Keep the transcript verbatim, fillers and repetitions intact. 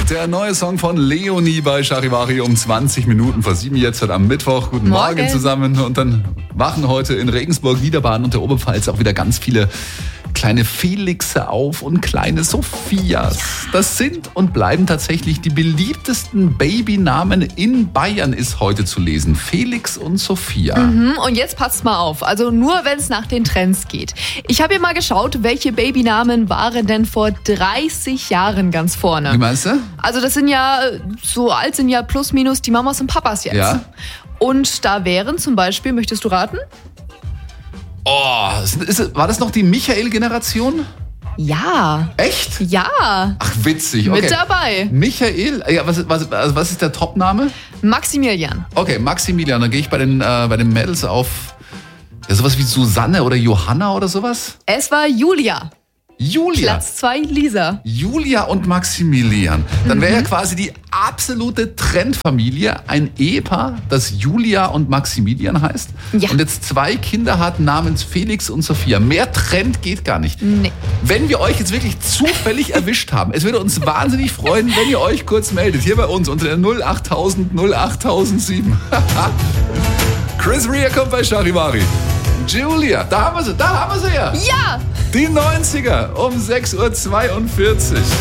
Der neue Song von Leonie bei Charivari um zwanzig Minuten vor sieben jetzt heute am Mittwoch. Guten Morgen, Morgen zusammen. Und dann wachen heute in Regensburg, Niederbayern und der Oberpfalz auch wieder ganz viele kleine Felixe auf und kleine Sophias. Das sind und bleiben tatsächlich die beliebtesten Babynamen in Bayern, ist heute zu lesen. Felix und Sophia. Mhm, und jetzt passt mal auf, also nur wenn es nach den Trends geht. Ich habe hier mal geschaut, welche Babynamen waren denn vor dreißig Jahren ganz vorne. Wie meinst du? Also das sind ja, so alt sind ja plus minus die Mamas und Papas jetzt. Ja. Und da wären zum Beispiel, möchtest du raten? Oh, ist, war das noch die Michael-Generation? Ja. Echt? Ja. Ach, witzig. Okay. Mit dabei. Michael, ja, was, was, also was ist der Topname? Maximilian. Okay, Maximilian. Dann gehe ich bei den, äh, bei den Mädels auf ja, sowas wie Susanne oder Johanna oder sowas. Es war Julia. Julia. Platz zwei, Lisa. Julia und Maximilian. Dann wäre mhm. ja quasi die absolute Trendfamilie ein Ehepaar, das Julia und Maximilian heißt. Ja. Und jetzt zwei Kinder hat namens Felix und Sophia. Mehr Trend geht gar nicht. Nee. Wenn wir euch jetzt wirklich zufällig erwischt haben, es würde uns wahnsinnig freuen, wenn ihr euch kurz meldet. Hier bei uns unter der null acht null null acht null sieben. Chris Rea kommt bei Charivari. Julia, da haben wir sie, da haben wir sie ja. Ja. Die neunziger um sechs Uhr zweiundvierzig.